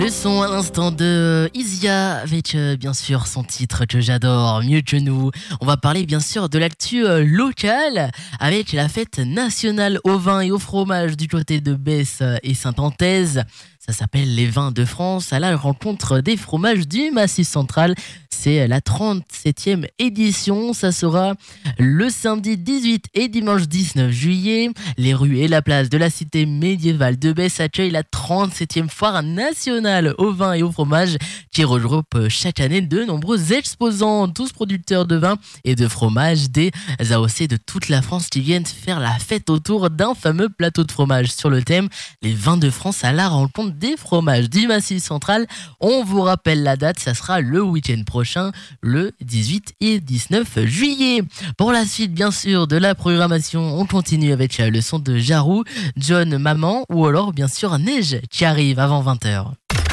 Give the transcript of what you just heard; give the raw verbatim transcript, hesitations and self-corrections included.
Le son à l'instant de Isia avec euh, bien sûr son titre que j'adore, Mieux que nous. On va parler bien sûr de l'actu euh, locale avec la fête nationale au vin et au fromage du côté de Besse euh, et Saint-Anthèse. Ça s'appelle les vins de France à la rencontre des fromages du Massif central. C'est la trente-septième édition. Ça sera le samedi dix-huit et dimanche dix-neuf juillet. Les rues et la place de la cité médiévale de Besse accueillent la trente-septième foire nationale au vin et au fromage qui regroupe chaque année de nombreux exposants, tous producteurs de vin et de fromage, des A O C de toute la France qui viennent faire la fête autour d'un fameux plateau de fromage sur le thème les vins de France à la rencontre des fromages du Massif central. On vous rappelle la date, ça sera le week-end prochain, le dix-huit et dix-neuf juillet. Pour la suite, bien sûr, de la programmation, on continue avec le son de Jarou, John Maman ou alors bien sûr Neige qui arrive avant vingt heures.